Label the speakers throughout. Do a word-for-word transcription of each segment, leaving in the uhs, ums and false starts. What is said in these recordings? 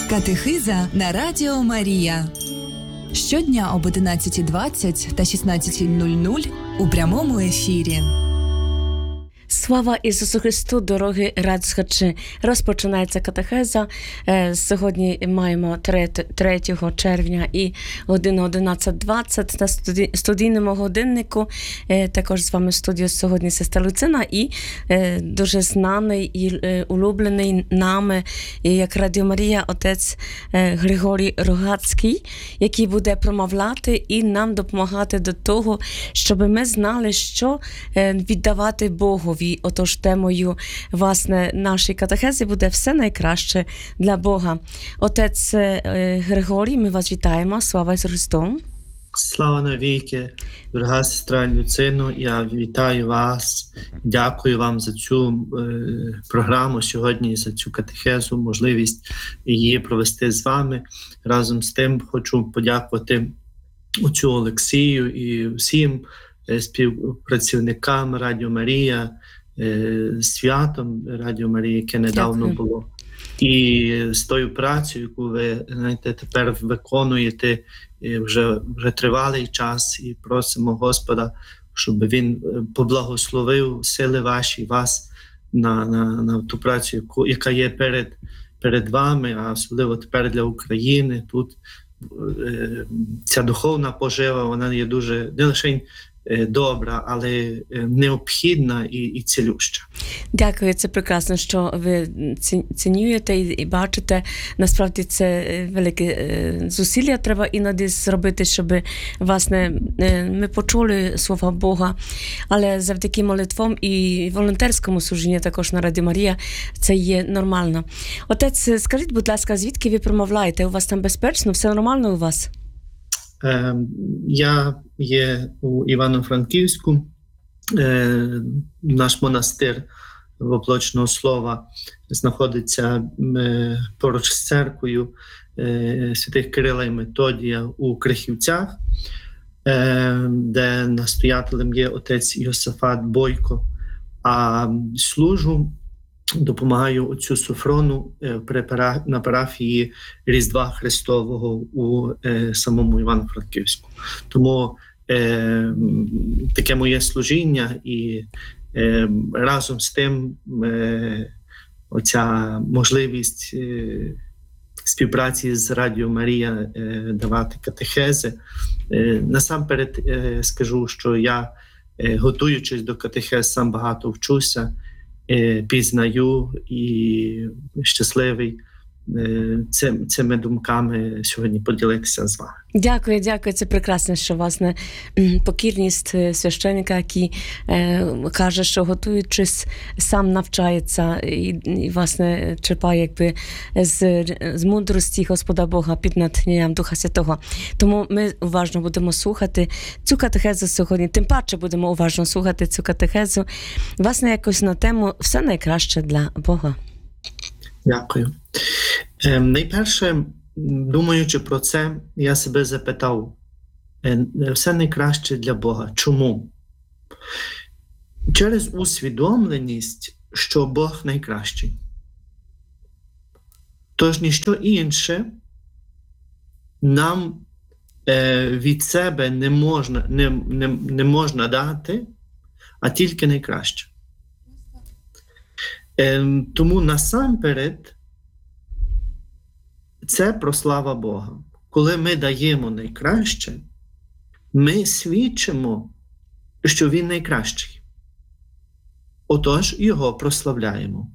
Speaker 1: Катехиза на Радіо Марія. Щодня об одинадцятій двадцять та шістнадцятій нуль нуль у прямому ефірі.
Speaker 2: Слава Ісусу Христу, дорогі радслухачі! Розпочинається катехеза. Сьогодні маємо третього червня і година одинадцята двадцять на студійному годиннику. Також з вами в студії сьогодні сестра Люцина і дуже знаний і улюблений нами, як Радіо Марія, отець Григорій Рогацький, який буде промовляти і нам допомагати до того, щоб ми знали, що віддавати Богові. Отож, темою, власне, нашої катехези буде все найкраще для Бога. Отець Григорій, ми вас вітаємо. Слава Ісусу Христу!
Speaker 3: Слава навіки! Дорога сестра Люцино, я вітаю вас. Дякую вам за цю е, програму сьогодні, за цю катехезу, можливість її провести з вами. Разом з тим хочу подякувати отцю Олексію і всім співпрацівникам Радіо Марія, святом Радіо Марія, яке недавно
Speaker 2: Дякую.
Speaker 3: було. І з тою працею, яку ви, знаєте, тепер виконуєте вже, вже тривалий час, і просимо Господа, щоб Він поблагословив сили ваші, вас на, на, на ту працю, яку, яка є перед, перед вами, а особливо тепер для України. Тут ця духовна пожива, вона є дуже не лише добра, але необхідна і, і цілюща.
Speaker 2: Дякую, це прекрасно, що ви цінуєте і, і бачите. Насправді це велике зусилля треба іноді зробити, щоб, власне, ми почули слова Бога, але завдяки молитвам і волонтерському служінню також на Радіо Марія це є нормально. Отець, скажіть, будь ласка, звідки ви промовляєте? У вас там безпечно? Все нормально у вас?
Speaker 3: Я є у Івано-Франківську, наш монастир Воплочного Слова знаходиться поруч з церквою святих Кирила і Методія у Крихівцях, де настоятелем є отець Йосафат Бойко, а служу, допомагаю отцю Софрону на парафії Різдва Христового у е, самому Івано-Франківську. Тому е, таке моє служіння і е, разом з тим е, оця можливість е, співпраці з Радіо Марія е, давати катехези. Е, насамперед е, скажу, що я, е, готуючись до катехез, сам багато вчуся, пізнаю і щасливий цим, цими думками сьогодні поділитися з вами. Дякую,
Speaker 2: дякую. Це прекрасно, що, власне, покірність священника, який е, каже, що готуючись, сам навчається і, і власне, черпає якби з, з мудрості Господа Бога під натхненням Духа Святого. Тому ми уважно будемо слухати цю катехезу сьогодні. Тим паче будемо уважно слухати цю катехезу. Власне, якось на тему «Все найкраще для Бога».
Speaker 3: Дякую. Е, найперше, думаючи про це, я себе запитав, е, все найкраще для Бога. Чому? Через усвідомленість, що Бог найкращий. Тож ніщо інше нам е, від себе не можна, не, не, не можна дати, а тільки найкраще. Е, тому насамперед це про слава Бога. Коли ми даємо найкраще, ми свідчимо, що Він найкращий. Отож, Його прославляємо.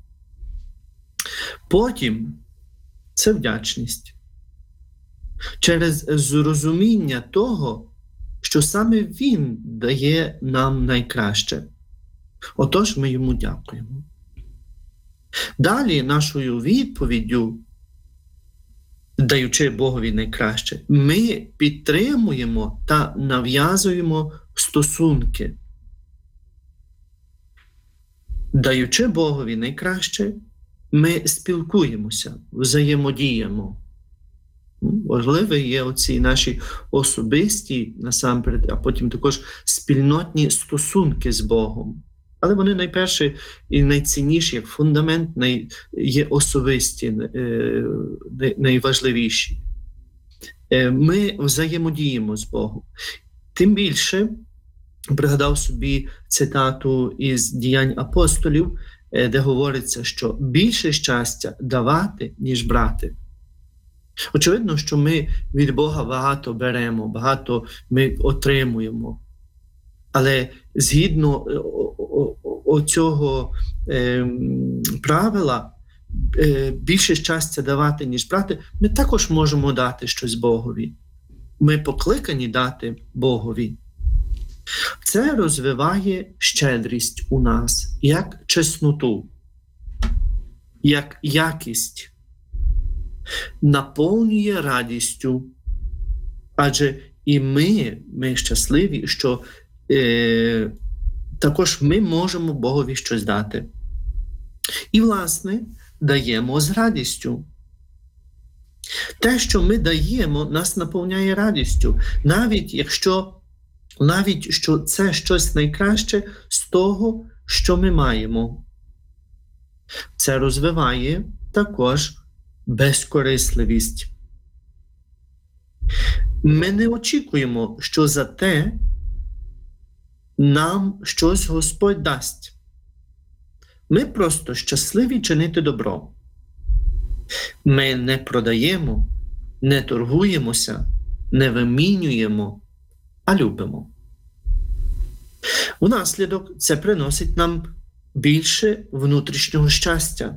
Speaker 3: Потім це вдячність. Через зрозуміння того, що саме Він дає нам найкраще. Отож, ми Йому дякуємо. Далі нашою відповіддю, даючи Богові найкраще, ми підтримуємо та нав'язуємо стосунки. Даючи Богові найкраще, ми спілкуємося, взаємодіємо. Важливі є оці наші особисті, насамперед, а потім також спільнотні стосунки з Богом. Але вони найперше і найцінніші, як фундамент, най, є особисті, е, найважливіші. Е, ми взаємодіємо з Богом. Тим більше, пригадав собі цитату із «Діянь апостолів», е, де говориться, що більше щастя давати, ніж брати. Очевидно, що ми від Бога багато беремо, багато ми отримуємо. Але згідно оцього е, правила, е, більше щастя давати, ніж брати, ми також можемо дати щось Богові. Ми покликані дати Богові. Це розвиває щедрість у нас, як чесноту, як якість, наповнює радістю. Адже і ми, ми щасливі, що е, також ми можемо Богові щось дати. І, власне, даємо з радістю. Те, що ми даємо, нас наповняє радістю. Навіть якщо, навіть що це щось найкраще з того, що ми маємо. Це розвиває також безкорисливість. Ми не очікуємо, що за те нам щось Господь дасть. Ми просто щасливі чинити добро. Ми не продаємо, не торгуємося, не вимінюємо, а любимо. Внаслідок це приносить нам більше внутрішнього щастя,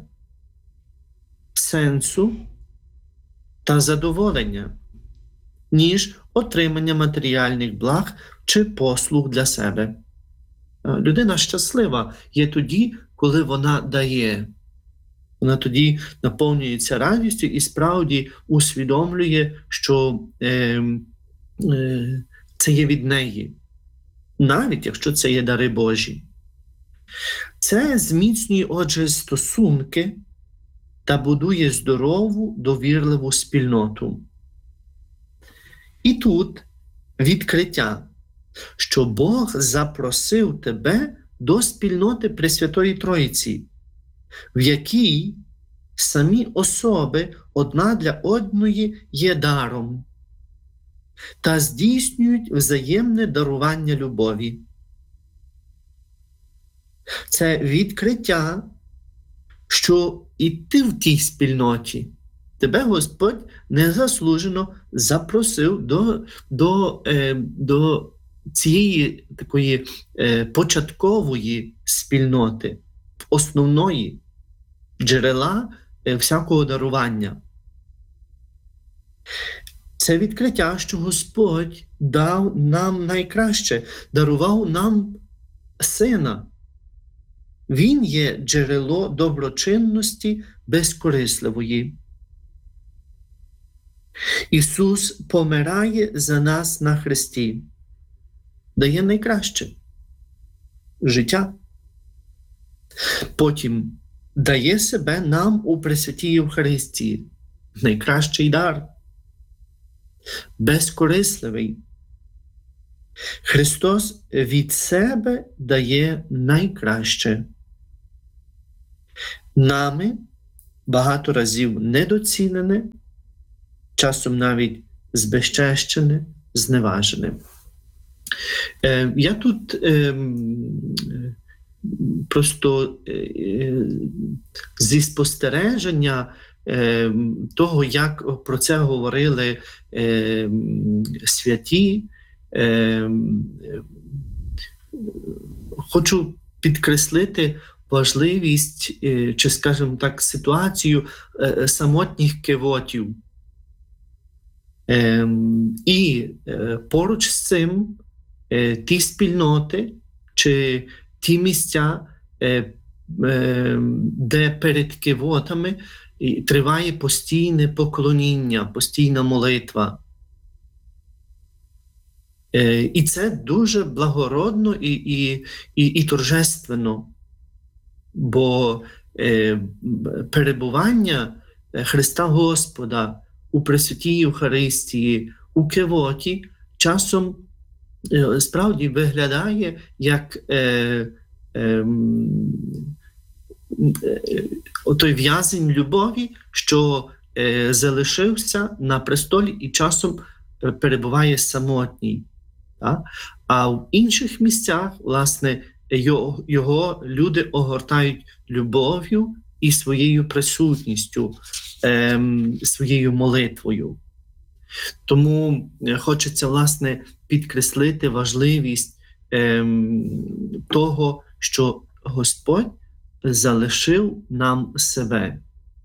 Speaker 3: сенсу та задоволення, ніж отримання матеріальних благ чи послуг для себе. Людина щаслива є тоді, коли вона дає. Вона тоді наповнюється радістю і справді усвідомлює, що е, е, це є від неї, навіть якщо це є дари Божі. Це зміцнює, отже, стосунки та будує здорову, довірливу спільноту. І тут відкриття, що Бог запросив тебе до спільноти Пресвятої Троїці, в якій самі особи одна для одної є даром та здійснюють взаємне дарування любові. Це відкриття, що і ти в тій спільноті. Тебе Господь незаслужено запросив до, до, е, до цієї такої е, початкової спільноти, основної, джерела е, всякого дарування. Це відкриття, що Господь дав нам найкраще, дарував нам Сина. Він є джерело доброчинності безкорисливої. Ісус помирає за нас на хресті, дає найкраще – життя. Потім дає себе нам у Пресвятій Євхаристії – найкращий дар, безкорисливий. Христос від себе дає найкраще. Нами багато разів недоцінене, часом навіть збезчещене, зневажене. Е, я тут е, просто е, зі спостереження е, того, як про це говорили е, святі, е, хочу підкреслити важливість, е, чи, скажімо так, ситуацію е, самотніх кивотів. Е, і е, поруч з цим е, ті спільноти чи ті місця, е, е, де перед кивотами триває постійне поклоніння, постійна молитва. Е, і це дуже благородно і, і, і, і торжественно, бо е, перебування Христа Господа у Пресвятій Євхаристії, у кивоті, часом е, справді виглядає як е, ем, той в'язень любові, що е, залишився на престолі і часом перебуває самотній. Так? А в інших місцях, власне, його, його люди огортають любов'ю і своєю присутністю, ем, своєю молитвою. Тому хочеться, власне, підкреслити важливість ем, того, що Господь залишив нам себе.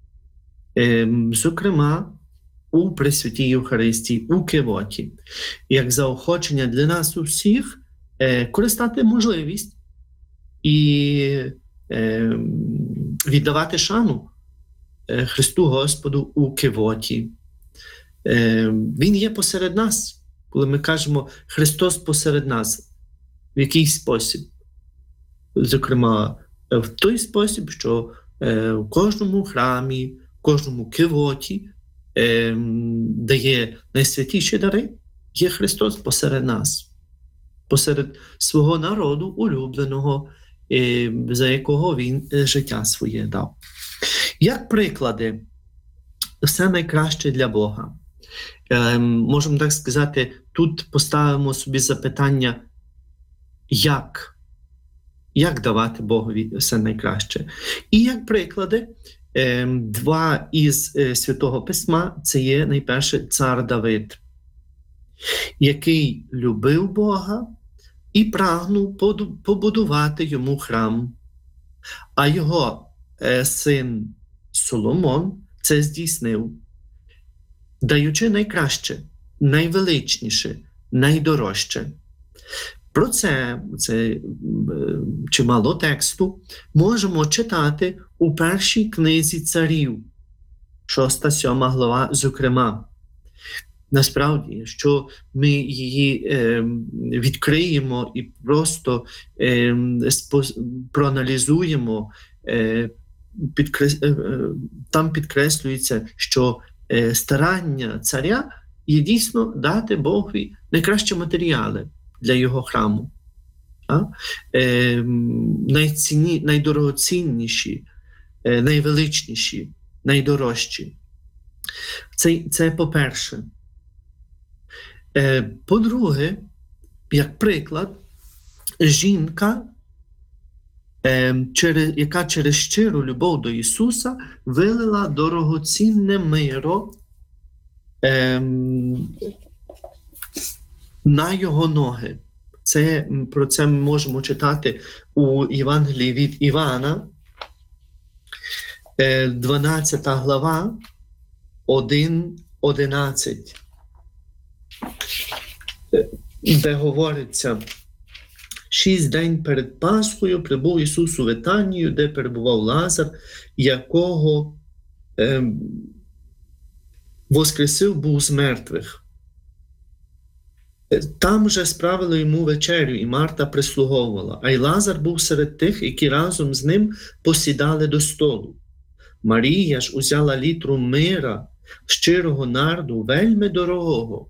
Speaker 3: Ем, зокрема, у Пресвятій Євхаристії, у Кивоті, як заохочення для нас усіх е, користати можливість і е, віддавати шану е, Христу Господу у Кивоті. Е, він є посеред нас. Коли ми кажемо «Христос посеред нас», в який спосіб? Зокрема, в той спосіб, що е, в кожному храмі, в кожному кивоті е, дає найсвятіші дари, є Христос посеред нас, посеред свого народу улюбленого, е, за якого Він життя своє дав. Як приклади, все найкраще для Бога. Е, можемо так сказати, тут поставимо собі запитання, як? Як давати Богові все найкраще. І як приклади, два із Святого Письма, це є найперше цар Давид, який любив Бога і прагнув побудувати йому храм. А його син Соломон це здійснив, даючи найкраще, найвеличніше, найдорожче. Про це, це чимало тексту, можемо читати у першій книзі царів, шоста-сьома глава, зокрема. Насправді, що ми її е, відкриємо і просто е, спо- проаналізуємо, е, підкрес... е, там підкреслюється, що е, старання царя є дійсно дати Богові найкращі матеріали для його храму. Е, найцінні, найдорогоцінніші, е, найвеличніші, найдорожчі. Це, це по-перше. Е, по-друге, як приклад, жінка, е, через, яка через щиру любов до Ісуса вилила дорогоцінне миро е, на його ноги. Це, про це ми можемо читати у Євангелії від Івана, дванадцята глава, один одинадцять, де говориться: «Шість день перед Пасхою прибув Ісус у Витанію, де перебував Лазар, якого е, воскресив був з мертвих. Там же справили йому вечерю, і Марта прислуговувала, а й Лазар був серед тих, які разом з ним посідали до столу. Марія ж узяла літру мира, щирого нарду, вельми дорогого,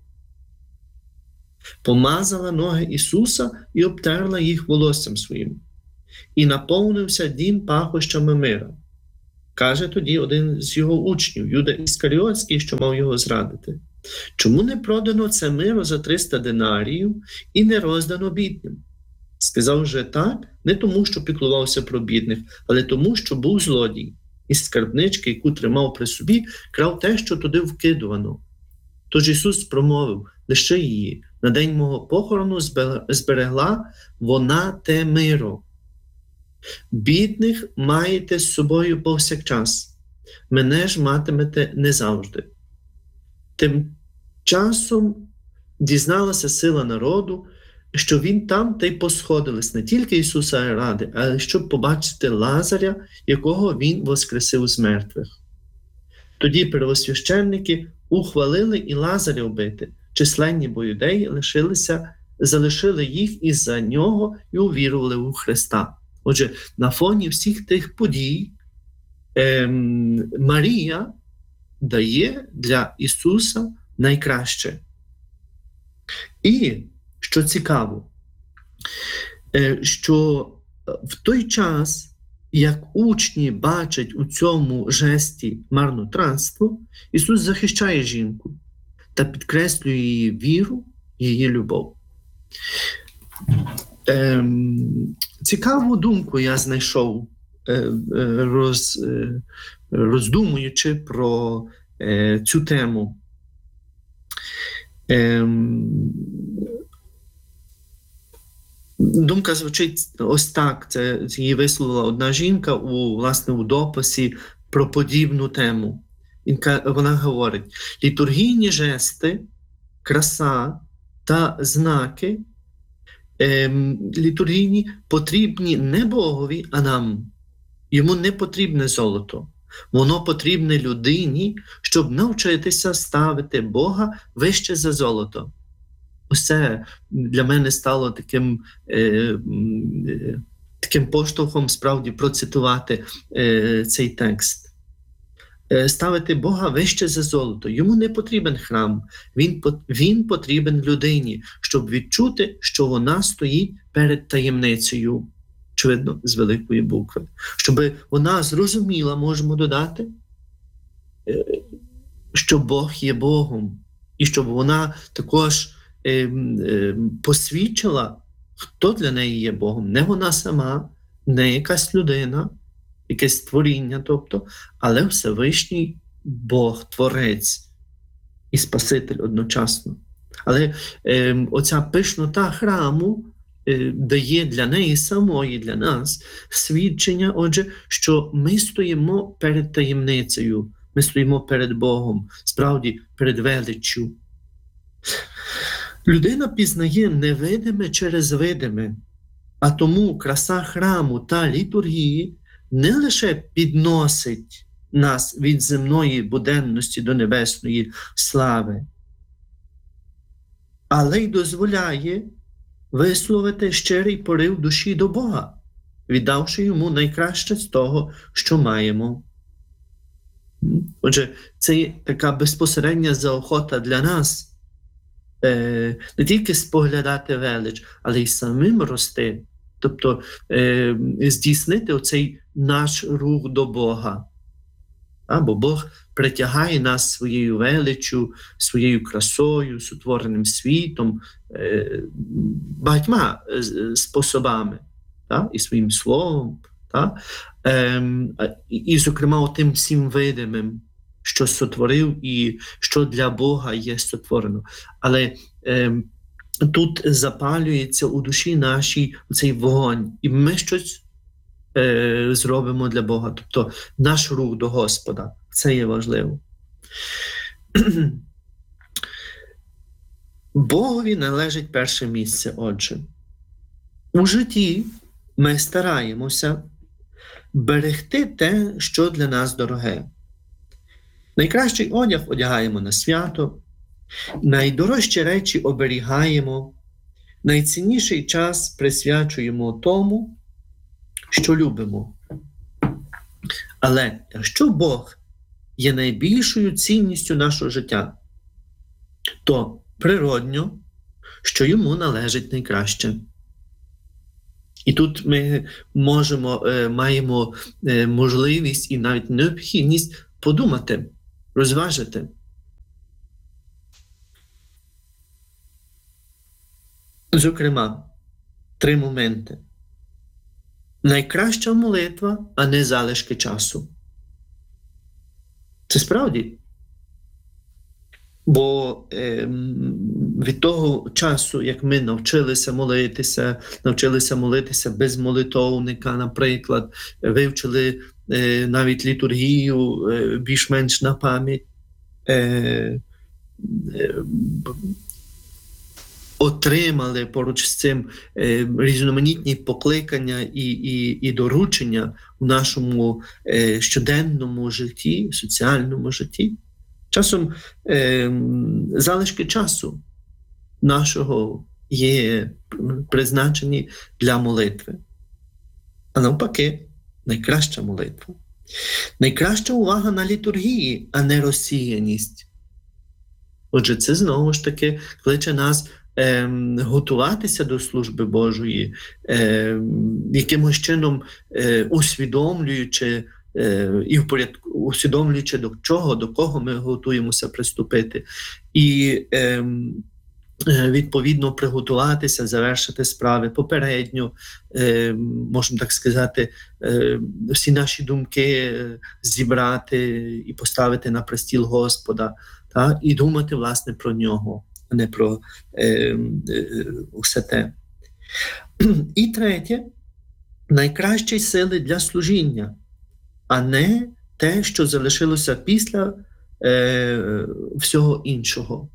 Speaker 3: помазала ноги Ісуса і обтерла їх волоссям своїм. І наповнився дім пахощами мира. Каже тоді один з його учнів, Юда Іскаріотський, що мав його зрадити: чому не продано це миро за триста динаріїв і не роздано бідним? Сказав же так, не тому, що піклувався про бідних, але тому, що був злодій. Із скарбнички, яку тримав при собі, крав те, що туди вкидувано. Тож Ісус промовив: лише її, на день мого похорону зберегла вона те миро. Бідних маєте з собою повсякчас, мене ж матимете не завжди. Тим часом дізналася сила народу, що він там та й посходились не тільки Ісуса ради, але щоб побачити Лазаря, якого він воскресив з мертвих. Тоді первосвященники ухвалили і Лазаря вбити. Численні бо юдеї лишилися, залишили їх із-за нього і увірували у Христа. Отже, на фоні всіх тих подій ем, Марія дає для Ісуса найкраще. І, що цікаво, що в той час, як учні бачать у цьому жесті марнотратство, Ісус захищає жінку та підкреслює її віру, її любов. Ем, цікаву думку я знайшов, е, роз, е, роздумуючи про е, цю тему. Ем, думка звучить ось так, це її висловила одна жінка у, власне, у дописі про подібну тему. Вона говорить: літургійні жести, краса та знаки ем, літургійні потрібні не Богові, а нам. Йому не потрібне золото. Воно потрібне людині, щоб навчитися ставити Бога вище за золото. Усе для мене стало таким, е, е, таким поштовхом справді процитувати е, цей текст. Е, ставити Бога вище за золото. Йому не потрібен храм. Він, він потрібен людині, щоб відчути, що вона стоїть перед таємницею. Очевидно, з великої букви. Щоб вона зрозуміла, можемо додати, е, що Бог є Богом. І щоб вона також е, е, посвідчила, хто для неї є Богом. Не вона сама, не якась людина, якесь створіння, тобто, але Всевишній Бог, Творець і Спаситель одночасно. Але е, оця пишнота храму е, дає для неї самої, для нас, свідчення, отже, що ми стоїмо перед таємницею, ми стоїмо перед Богом, справді перед величчю. Людина пізнає невидиме через видиме, а тому краса храму та літургії не лише підносить нас від земної буденності до небесної слави, але й дозволяє висловити щирий порив душі до Бога, віддавши йому найкраще з того, що маємо. Отже, це така безпосередня заохота для нас е, не тільки споглядати велич, але й самим рости. Тобто е, здійснити оцей наш рух до Бога. А, бо Бог притягає нас своєю величчю, своєю красою, сотвореним світом, е, багатьма е, способами, та? І своїм словом. Та? Е, і, і, зокрема, тим всім видимим, що сотворив і що для Бога є сотворено. Але е, тут запалюється у душі нашій цей вогонь, і ми щось е, зробимо для Бога. Тобто наш рух до Господа. Це є важливо. Богові належить перше місце, отже. У житті ми стараємося берегти те, що для нас дороге. Найкращий одяг одягаємо на свято, найдорожчі речі оберігаємо, найцінніший час присвячуємо тому, що любимо. Але якщо Бог є найбільшою цінністю нашого життя, то природньо, що йому належить найкраще. І тут ми можемо, маємо можливість і навіть необхідність подумати, розважити. Зокрема, три моменти. Найкраща молитва, а не залишки часу. Це справді. Бо е, від того часу, як ми навчилися молитися, навчилися молитися без молитовника, наприклад, вивчили е, навіть літургію е, більш-менш на пам'ять, е, е, отримали поруч з цим е, різноманітні покликання і, і, і доручення у нашому е, щоденному житті, соціальному житті. Часом е, залишки часу нашого є призначені для молитви. А навпаки, найкраща молитва. Найкраща увага на літургії, а не розсіяність. Отже, це знову ж таки кличе нас е, готуватися до служби Божої, е, якимось чином е, усвідомлюючи е, і впорядку, усвідомлюючи до чого, до кого ми готуємося приступити. І е, відповідно приготуватися, завершити справи попередньо, е, можна так сказати, е, всі наші думки зібрати і поставити на престіл Господа, та, і думати, власне, про нього, а не про е, е, усе те. І третє, найкращі сили для служіння, а не те, що залишилося після е, всього іншого.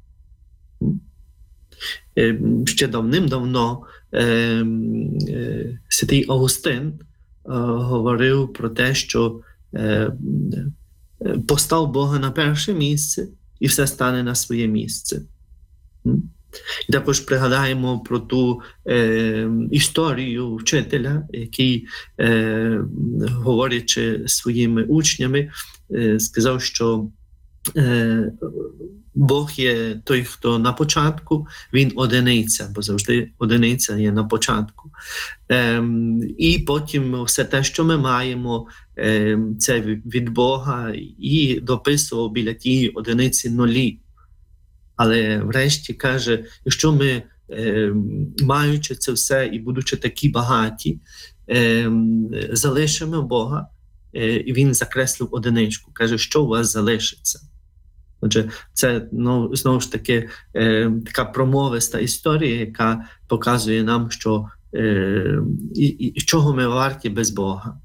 Speaker 3: Ще давним-давно е, е, святий Августин е, говорив про те, що е, постав Бога на перше місце і все стане на своє місце. І також пригадаємо про ту е, історію вчителя, який, е, говорячи своїми учнями, е, сказав, що е, Бог є той, хто на початку, він одиниця, бо завжди одиниця є на початку. Ем, і потім все те, що ми маємо, ем, це від Бога, і дописував біля тієї одиниці нулі. Але врешті каже, якщо ми, ем, маючи це все і будучи такі багаті, ем, залишимо Бога, е, і він закреслив одиничку, каже, що у вас залишиться. Отже, це, ну, знову ж таки, е, така промовиста історія, яка показує нам, що е, і, і чого ми варті без Бога.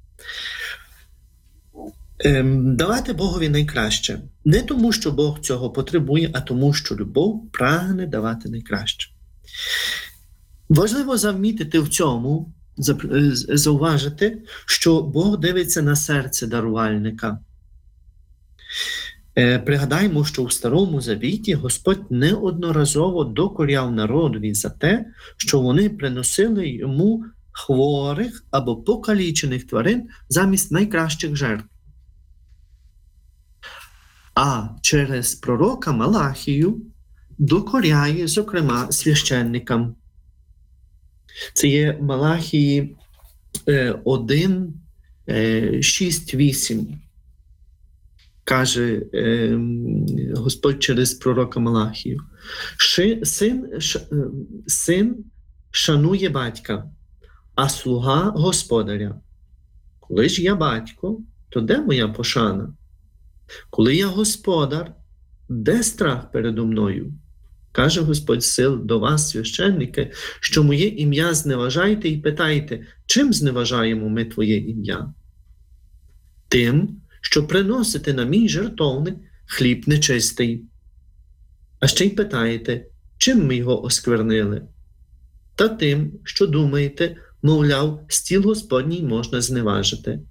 Speaker 3: Е, давати Богові найкраще. Не тому, що Бог цього потребує, а тому, що любов прагне давати найкраще. Важливо замітити в цьому, зауважити, що Бог дивиться на серце дарувальника. Пригадаємо, що у Старому Завіті Господь неодноразово докоряв народові за те, що вони приносили йому хворих або покалічених тварин замість найкращих жертв. А через пророка Малахію докоряє, зокрема, священникам. Це є Малахії один, шість, вісім. Каже е, Господь через пророка Малахію. Ши, син, ш, син шанує батька, а слуга господаря. Коли ж я батько, то де моя пошана? Коли я господар, де страх передо мною? Каже Господь сил до вас, священники, що моє ім'я зневажайте і питайте, чим зневажаємо ми твоє ім'я? Тим, що приносите на мій жертовник хліб нечистий. А ще й питаєте, чим ми його осквернили? Та тим, що думаєте, мовляв, стіл Господній можна зневажити.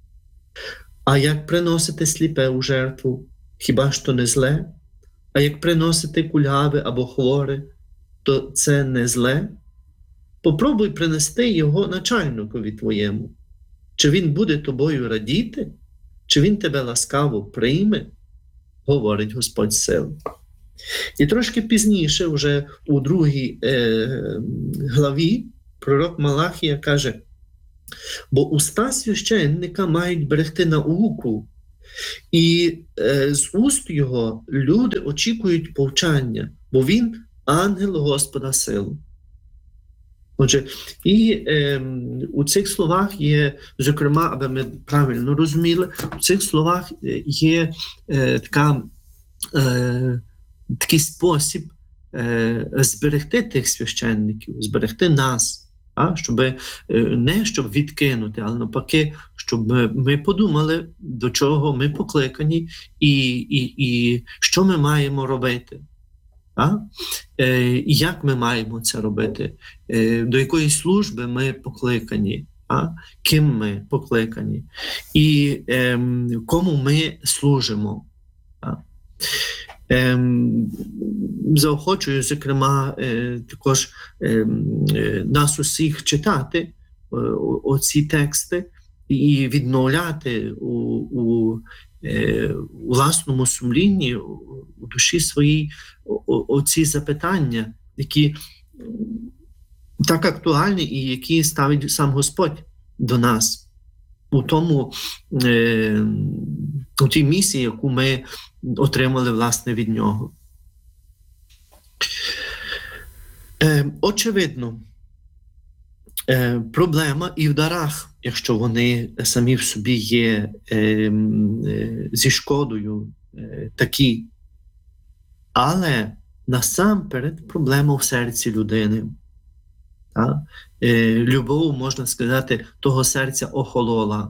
Speaker 3: А як приносите сліпе у жертву, хіба ж то не зле? А як приносите кульгаве або хворе, то це не зле? Попробуй принести його начальникові твоєму. Чи він буде тобою радіти? Чи він тебе ласкаво прийме, говорить Господь сил. І трошки пізніше, вже у другій е, главі, пророк Малахія каже, бо уста священника мають берегти науку, і е, з уст його люди очікують повчання, бо він ангел Господа сил. Отже, і е, у цих словах є, зокрема, аби ми правильно розуміли, у цих словах є е, така, е, такий спосіб е, зберегти тих священників, зберегти нас, а, щоб, е, не щоб відкинути, але навпаки, щоб ми подумали, до чого ми покликані і, і, і що ми маємо робити. А? Е, як ми маємо це робити? Е, до якої служби ми покликані? А? Ким ми покликані? І е, кому ми служимо? А? Е, заохочую, зокрема, е, також е, нас усіх читати е, оці тексти і відновляти у, у у власному сумлінні, у душі своїй оці запитання, які так актуальні і які ставить сам Господь до нас у тому, е, у тій місії, яку ми отримали, власне, від Нього. Е, очевидно, е, проблема і в дарах, якщо вони самі в собі є е, е, зі шкодою, е, такі. Але насамперед проблема в серці людини. Так? Е, любов, можна сказати, того серця охолола.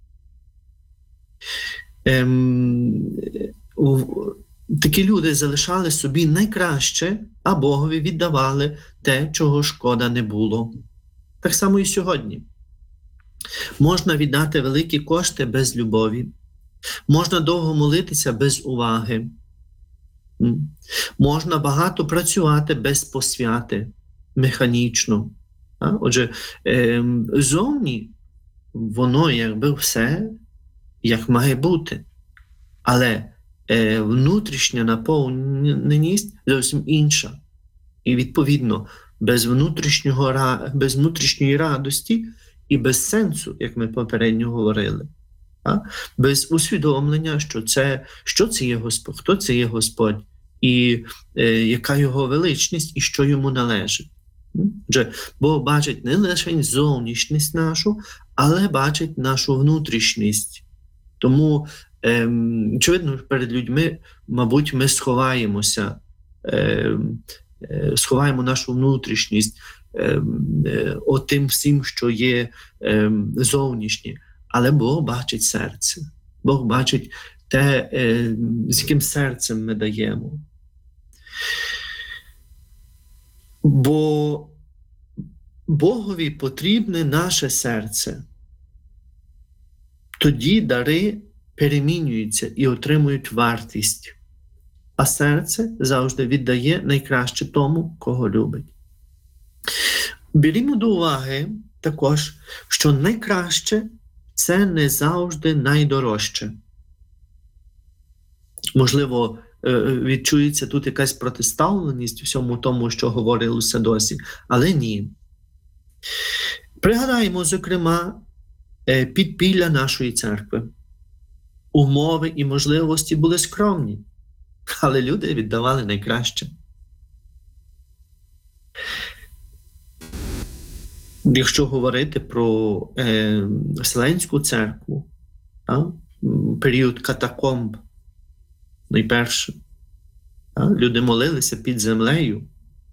Speaker 3: Е, у, такі люди залишали собі найкраще, а Богові віддавали те, чого шкода не було. Так само і сьогодні. Можна віддати великі кошти без любові. Можна довго молитися без уваги. Можна багато працювати без посвяти, механічно. Отже, зовні воно якби все, як має бути. Але внутрішня наповненість зовсім інша. І, відповідно, без внутрішнього, без внутрішньої радості і без сенсу, як ми попередньо говорили. Без усвідомлення, що це, що це є Господь, хто це є Господь, і е, яка його величність, і що йому належить. Отже, Бог бачить не лише зовнішність нашу, але бачить нашу внутрішність. Тому, е, очевидно, перед людьми, мабуть, ми сховаємося, е, е, сховаємо нашу внутрішність е, е, отим всім, що є е, зовнішнє. Але Бог бачить серце. Бог бачить те, е, з яким серцем ми даємо. Бо Богові потрібне наше серце. Тоді дари перемінюються і отримують вартість. А серце завжди віддає найкраще тому, кого любить. Берімо до уваги також, що найкраще – це не завжди найдорожче. Можливо, відчується тут якась протиставленість у всьому тому, що говорилося досі, але ні. Пригадаємо, зокрема, підпілля нашої церкви. Умови і можливості були скромні, але люди віддавали найкраще. Якщо говорити про е, Вселенську церкву, а, період катакомб, найперше, а, люди молилися під землею,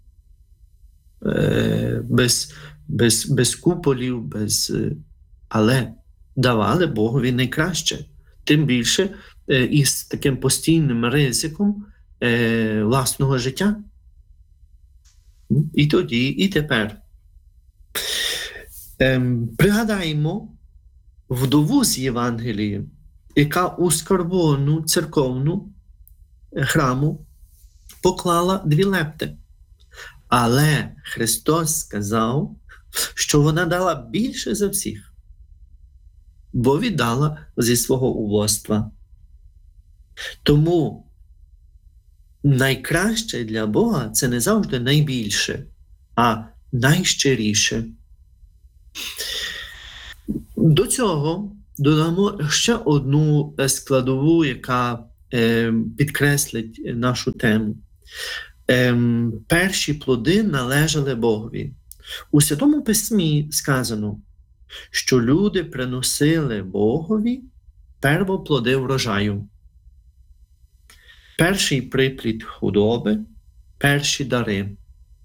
Speaker 3: е, без, без, без куполів, без, але давали Богові найкраще. Тим більше е, із таким постійним ризиком е, власного життя. І тоді, і тепер. Ем, пригадаємо вдову з Євангелії, яка у скарбону церковну храму поклала дві лепти. Але Христос сказав, що вона дала більше за всіх, бо віддала зі свого убоства. Тому найкраще для Бога – це не завжди найбільше, а найщиріше. До цього додамо ще одну складову, яка е, підкреслить нашу тему. Е, перші плоди належали Богові. У Святому Письмі сказано, що люди приносили Богові первоплоди врожаю. Перший приплід худоби, перші дари.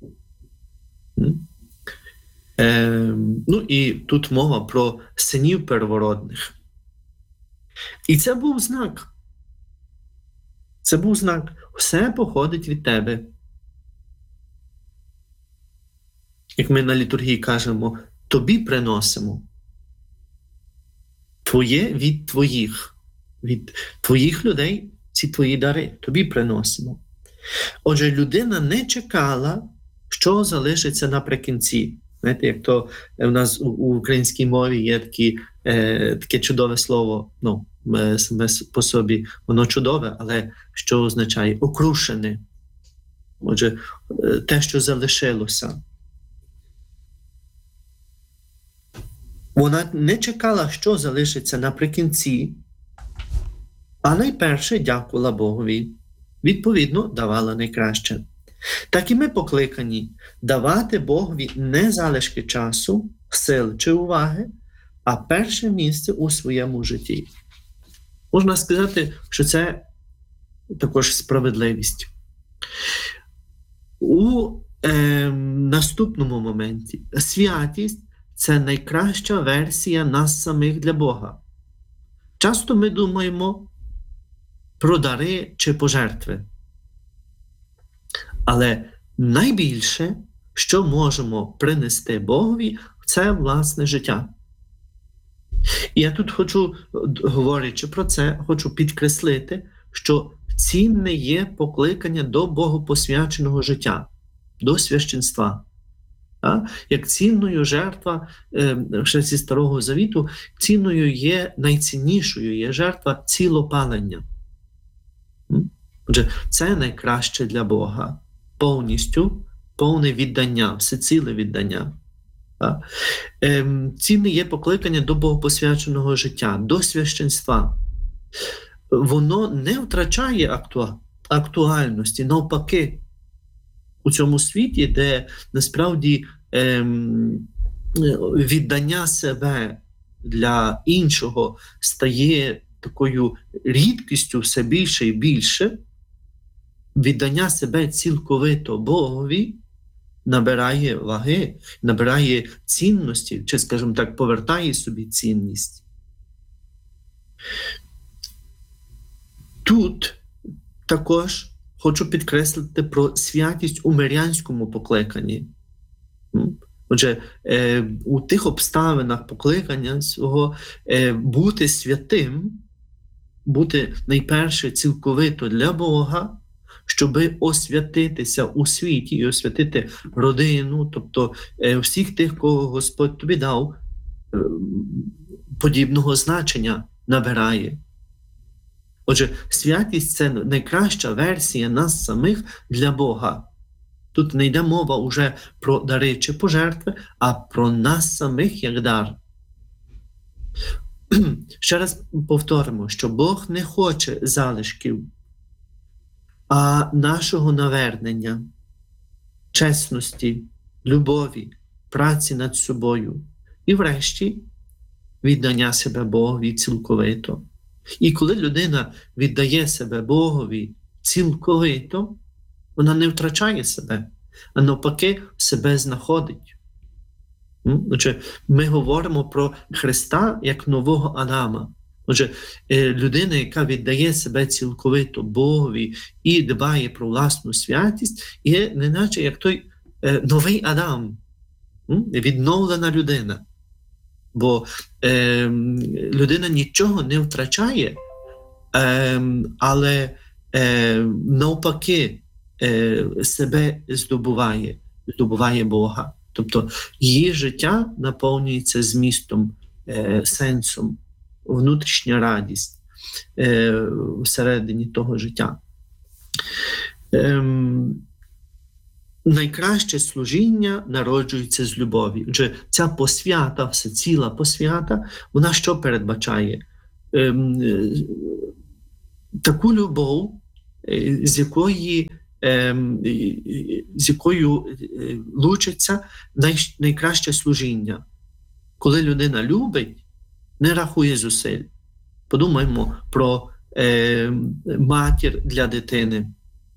Speaker 3: Е, ну і тут мова про синів первородних. І це був знак. Це був знак. Все походить від тебе. Як ми на літургії кажемо, тобі приносимо. Твоє від твоїх. Від твоїх людей ці твої дари. Тобі приносимо. Отже, людина не чекала, що залишиться наприкінці. Знаєте, як то в нас у українській мові є такі, е, таке чудове слово, ну, саме по собі, воно чудове, але що означає? Окрушене. Отже, те, що залишилося. Вона не чекала, що залишиться наприкінці, а найперше дякувала Богові. Відповідно, давала найкраще. Так і ми покликані давати Богові не залишки часу, сил чи уваги, а перше місце у своєму житті. Можна сказати, що це також справедливість. У е, наступному моменті святість – це найкраща версія нас самих для Бога. Часто ми думаємо про дари чи пожертви. Але найбільше, що можемо принести Богові, це власне життя. І я тут хочу, говорячи про це, хочу підкреслити, що цінне є покликання до богопосвяченого життя, до священства. А? Як цінною жертва, ще зі Старого Завіту, цінною є, найціннішою є жертва цілопалення. Отже, це найкраще для Бога. Повністю, повне віддання, всеціле віддання. А? Ем, цінне є покликання до богопосвяченого життя, до священства. Воно не втрачає акту... актуальності, навпаки. У цьому світі, де насправді ем, віддання себе для іншого стає такою рідкістю все більше і більше, віддання себе цілковито Богові набирає ваги, набирає цінності, чи, скажімо так, повертає собі цінність. Тут також хочу підкреслити про святість у мирянському покликанні. Отже, е, у тих обставинах покликання свого е, бути святим, бути найперше цілковито для Бога, щоби освятитися у світі і освятити родину, тобто е, всіх тих, кого Господь тобі дав, е, подібного значення набирає. Отже, святість – це найкраща версія нас самих для Бога. Тут не йде мова уже про дари чи пожертви, а про нас самих як дар. Ще раз повторимо, що Бог не хоче залишків, а нашого навернення, чесності, любові, праці над собою і врешті віддання себе Богові цілковито. І коли людина віддає себе Богові цілковито, вона не втрачає себе, а навпаки себе знаходить. Отже, ми говоримо про Христа як нового Адама. Отже, людина, яка віддає себе цілковито Богові і дбає про власну святість, є неначе як той новий Адам, відновлена людина. Бо е, людина нічого не втрачає, е, але е, навпаки е, себе здобуває, здобуває Бога. Тобто її життя наповнюється змістом, е, сенсом, внутрішня радість е, всередині того життя. Е, Найкраще служіння народжується з любові. Отже, ця посвята, всеціла посвята, вона що передбачає? Ем, таку любов, з якої, ем, з якою лучиться най, найкраще служіння. Коли людина любить, не рахує зусиль. Подумаємо про ем, матір для дитини.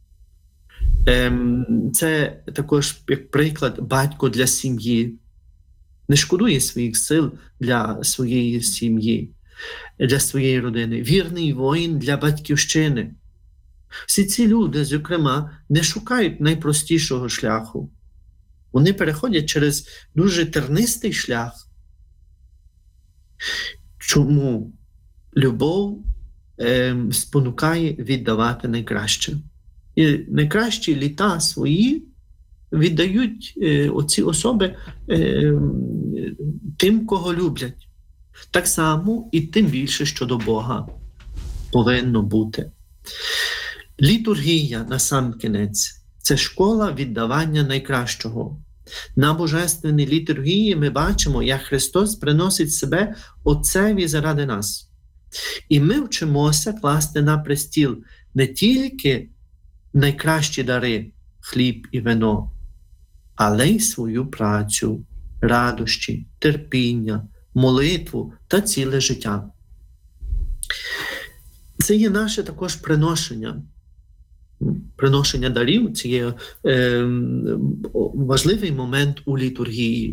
Speaker 3: Це також, як приклад, батько для сім'ї. Не шкодує своїх сил для своєї сім'ї, для своєї родини. Вірний воїн для батьківщини. Всі ці люди, зокрема, не шукають найпростішого шляху. Вони переходять через дуже тернистий шлях. Чому любов е, спонукає віддавати найкраще? І найкращі літа свої віддають е, оці особи е, тим, кого люблять. Так само і тим більше щодо Бога повинно бути. Літургія, насамкінець, це школа віддавання найкращого. На божественній літургії ми бачимо, як Христос приносить себе Отцеві заради нас. І ми вчимося класти на престіл не тільки найкращі дари, хліб і вино, але й свою працю, радощі, терпіння, молитву та ціле життя. Це є наше також приношення. Приношення дарів – це є е, важливий момент у літургії.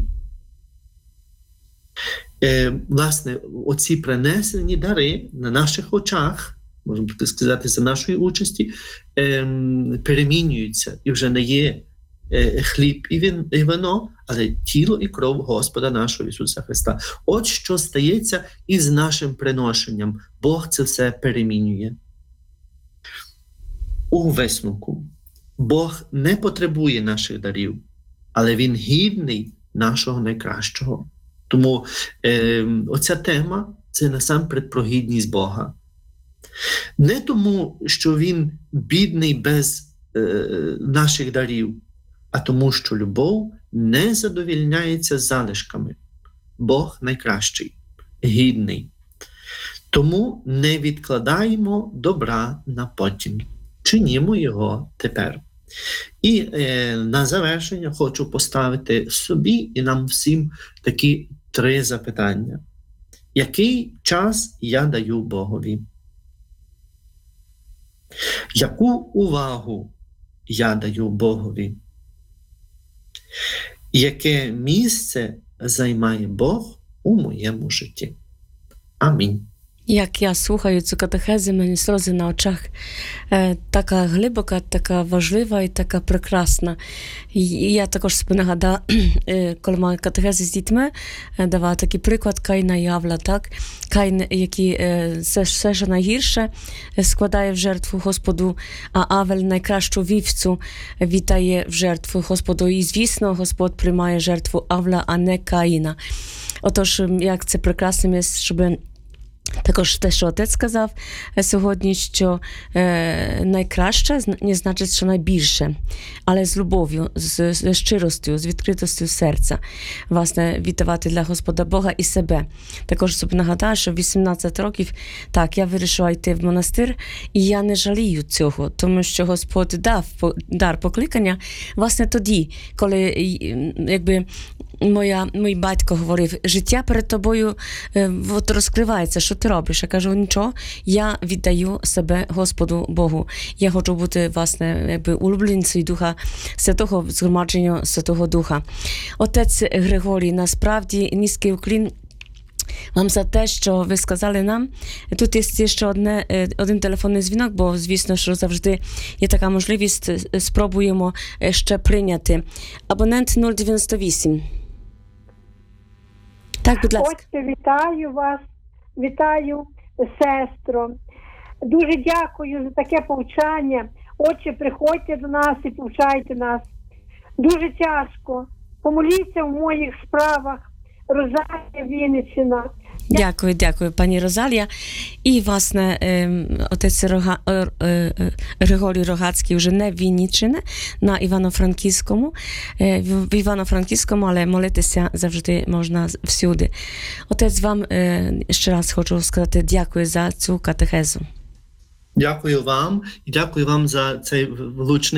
Speaker 3: Е, власне, оці принесені дари на наших очах, можна сказати, за нашої участі, е, перемінюються і вже не є е, хліб і, він, і вино, але тіло і кров Господа нашого Ісуса Христа. От що стається із нашим приношенням. Бог це все перемінює. У висновку, Бог не потребує наших дарів, але Він гідний нашого найкращого. Тому е, оця тема – це насамперед про гідність Бога. Не тому, що Він бідний без е, наших дарів, а тому, що любов не задовільняється залишками. Бог найкращий, гідний. Тому не відкладаємо добра на потім. Чинімо його тепер. І е, на завершення хочу поставити собі і нам всім такі три запитання. Який час я даю Богові? Яку увагу я даю Богові? Яке місце займає Бог у моєму житті? Амінь.
Speaker 2: Як я слухаю цю катехезу, мені сльози на очах. Е, така глибока, така важлива і така прекрасна. І я також собі нагадала, е, коли маю катехези з дітьми, е, давала такий приклад Каїна і Авла, так? Каїн, який е, все, все ж найгірше складає в жертву Господу, а Авель найкращу вівцю вітає в жертву Господу. І, звісно, Господь приймає жертву Авла, а не Каїна. Отож, як це прекрасне місце, щоб також те, що отець сказав сьогодні, що е, найкраще не значить, що найбільше, але з любов'ю, з, з щиростю, з відкритостю серця, власне, вітувати для Господа Бога і себе. Також собі нагадаю, що вісімнадцять років, так, я вирішила йти в монастир, і я не жалію цього, тому що Господь дав дар покликання, власне, тоді, коли, якби, Моя, мій батько говорив, життя перед тобою е, от розкривається, що ти робиш? Я кажу, нічого, я віддаю себе Господу Богу. Я хочу бути, власне, якби улюбленцем Духа Святого, в згромадженню Святого Духа. Отець Григорій, насправді, низький уклін вам за те, що ви сказали нам. Тут є ще одне, один телефонний дзвінок, бо, звісно, що завжди є така можливість, спробуємо ще прийняти. Абонент нуль дев'яносто вісім. Так, будь ласка.
Speaker 4: Отче, вітаю вас, вітаю, сестро. Дуже дякую за таке повчання. Отче, приходьте до нас і повчайте нас. Дуже тяжко. Помоліться в моїх справах. Розалія Вінниччина.
Speaker 2: Дякую, дякую, пані Розалія. І, власне, отець Рога... Григорій Рогацький вже не в Вінниччині, на Івано-Франківському. В Івано-Франківському, але молитися завжди можна всюди. Отець, вам ще раз хочу сказати дякую за цю катехезу.
Speaker 3: Дякую вам і дякую вам за цей влучний